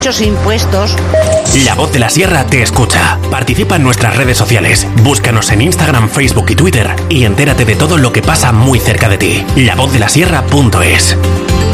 muchos impuestos. La Voz de la Sierra te escucha. Participa en nuestras redes sociales. Búscanos en Instagram, Facebook y Twitter y entérate de todo lo que pasa muy cerca de ti. lavozdelasierra.es